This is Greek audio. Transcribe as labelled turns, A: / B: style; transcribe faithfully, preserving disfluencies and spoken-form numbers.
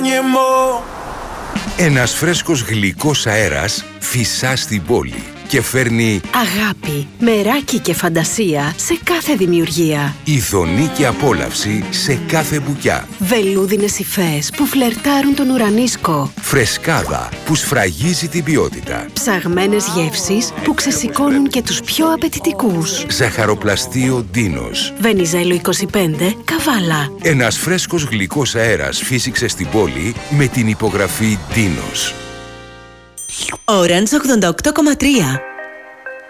A: extrañemos.
B: Ένας φρέσκος γλυκός αέρας φυσά στην πόλη και φέρνει
C: αγάπη, μεράκι και φαντασία σε κάθε δημιουργία.
B: ειδονή και απόλαυση σε κάθε μπουκιά.
C: Βελούδινες υφές που φλερτάρουν τον ουρανίσκο.
B: Φρεσκάδα που σφραγίζει την ποιότητα.
C: Ψαγμένες γεύσεις που ξεσηκώνουν και τους πιο απαιτητικούς.
B: Ζαχαροπλαστείο Ντίνος.
C: Βενιζέλο είκοσι πέντε, Καβάλα.
B: Ένας φρέσκος γλυκός αέρας φύσηξε στην πόλη με την υπογραφή Ντίνος.
D: Orange ογδόντα οκτώ κόμμα τρία.